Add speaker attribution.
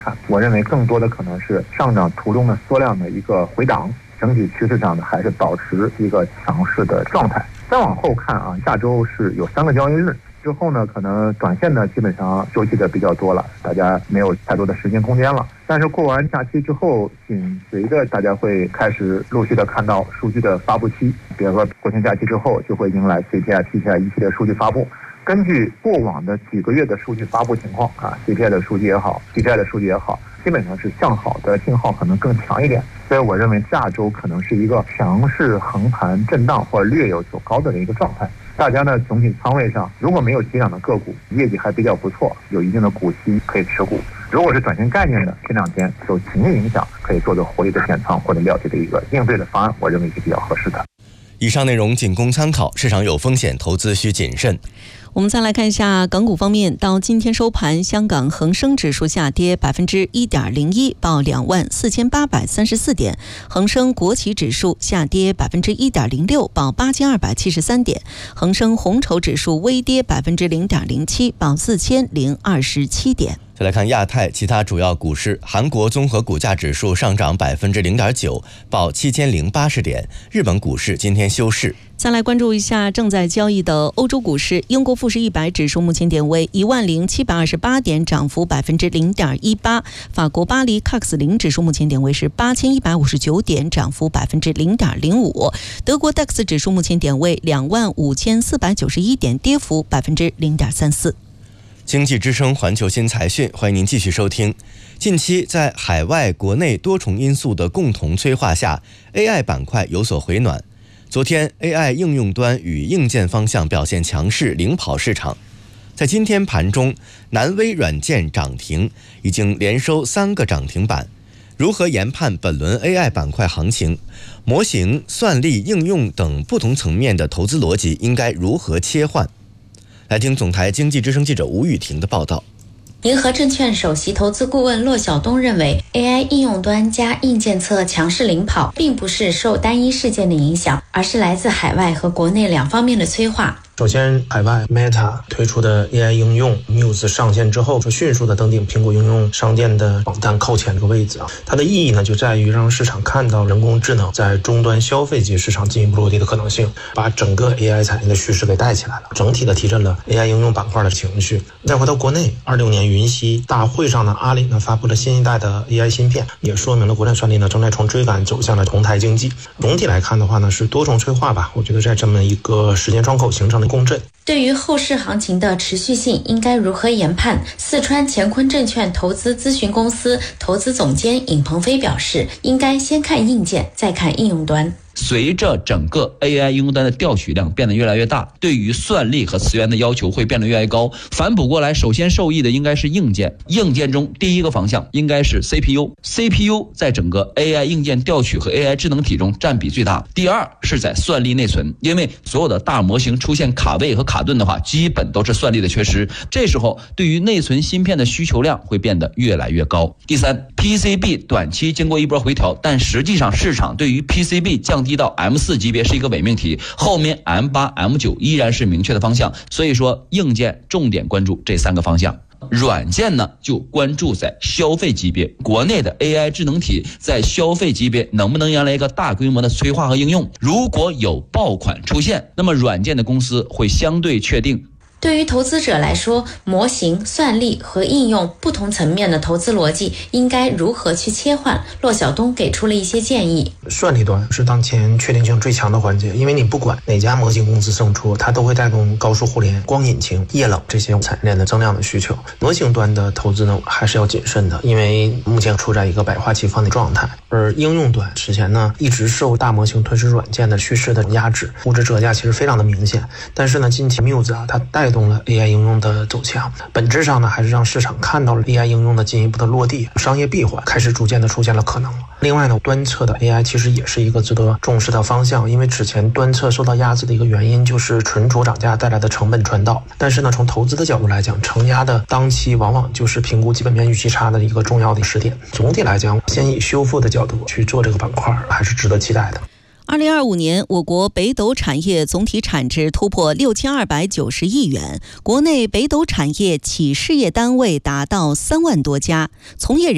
Speaker 1: 看，我认为更多的可能是上涨途中的缩量的一个回档，整体趋势上呢还是保持一个强势的状态。再往后看啊，下周是有3个交易日。之后呢，可能短线呢基本上休息的比较多了，大家没有太多的时间空间了。但是过完假期之后，紧随着大家会开始陆续的看到数据的发布期，比如说国庆假期之后就会迎来 CPI、PPI 一系列数据发布。根据过往的几个月的数据发布情况啊 ，CPI 的数据也好 ，PPI 的数据也好，基本上是向好的信号可能更强一点。所以我认为下周可能是一个强势横盘震荡或者略有走高的一个状态。大家呢总体仓位上如果没有急涨的个股，业绩还比较不错，有一定的股息可以持股。如果是短线概念的，这2天受情绪影响，可以做做活跃的减仓或者了结的一个应对的方案，我认为是比较合适的。
Speaker 2: 以上内容仅供参考，市场有风险，投资需谨慎。
Speaker 3: 我们再来看一下港股方面，到今天收盘，香港恒生指数下跌1.01%，报24,834点；恒生国企指数下跌1.06%，报8,273点；恒生红筹指数微跌0.07%，报4,027点。
Speaker 2: 再来看亚太其他主要股市，韩国综合股价指数上涨0.9%，报7080点；日本股市今天休市。
Speaker 3: 再来关注一下正在交易的欧洲股市，英国富时100指数目前点位10728点，涨幅0.18%；法国巴黎 CAC 指数目前点位是8159点，涨幅0.05%；德国 DAX 指数目前点位25491点，跌幅0.34%。
Speaker 2: 经济之声环球新财讯，欢迎您继续收听。近期在海外国内多重因素的共同催化下， AI 板块有所回暖。昨天 AI 应用端与硬件方向表现强势，领跑市场。在今天盘中，南威软件涨停，已经连收3个涨停板。如何研判本轮 AI 板块行情？模型、算力、应用等不同层面的投资逻辑应该如何切换？来听总台经济之声记者吴雨婷的报道。
Speaker 4: 银河证券首席投资顾问骆晓东认为， AI 应用端加硬件侧强势领跑，并不是受单一事件的影响，而是来自海外和国内2方面的催化。
Speaker 5: 首先，海外 Meta 推出的 AI 应用 Muse 上线之后，迅速的登顶苹果应用商店的榜单靠前这个位置啊。它的意义呢，就在于让市场看到人工智能在终端消费级市场进一步落地的可能性，把整个 AI 产业的趋势给带起来了，整体的提振了 AI 应用板块的情绪。再回到国内，26年云栖大会上呢，阿里呢发布了新一代的 AI 芯片，也说明了国产算力呢正在从追赶走向了同台经济。总体来看的话呢，是多重催化吧，我觉得在这么一个时间窗口形成的共振。
Speaker 4: 对于后市行情的持续性应该如何研判？四川乾坤证券投资咨询公司投资总监尹鹏飞表示，应该先看硬件，再看应用端。
Speaker 6: 随着整个 AI 应用端的调取量变得越来越大，对于算力和词源的要求会变得越来越高。反哺过来，首先受益的应该是硬件。硬件中第一个方向应该是 CPU。CPU 在整个 AI 硬件调取和 AI 智能体中占比最大。第二是在算力内存，因为所有的大模型出现卡位和卡顿的话，基本都是算力的缺失。这时候对于内存芯片的需求量会变得越来越高。第三 ，PCB 短期经过一波回调，但实际上市场对于 PCB 降低到 M4 级别是一个伪命题，后面 M8、M9 依然是明确的方向，所以说硬件重点关注这3个方向。软件呢，就关注在消费级别，国内的 AI 智能体在消费级别能不能迎来一个大规模的催化和应用？如果有爆款出现，那么软件的公司会相对确定。
Speaker 4: 对于投资者来说，模型、算力和应用不同层面的投资逻辑应该如何去切换？骆晓东给出了一些建议。
Speaker 5: 算力端是当前确定性最强的环节，因为你不管哪家模型公司胜出，它都会带动高速互联、光引擎、液冷这些产业链的增量的需求。模型端的投资呢，还是要谨慎的，因为目前处在一个百花齐放的状态。而应用端之前呢，一直受大模型吞噬软件的趋势的压制，估值折价其实非常的明显。但是呢，近期 Muse 它带动了 AI 应用的走强，本质上呢，还是让市场看到了 AI 应用的进一步的落地，商业闭环开始逐渐的出现了可能了。另外呢，端侧的 AI 其实也是一个值得重视的方向，因为之前端侧受到压制的一个原因就是存储涨价带来的成本传导，但是呢，从投资的角度来讲，承压的当期往往就是评估基本面预期差的一个重要的时点。总体来讲，先以修复的角度去做这个板块，还是值得期待的。
Speaker 3: 2025年，我国北斗产业总体产值突破6290亿元，国内北斗产业企事业单位达到3万多家，从业人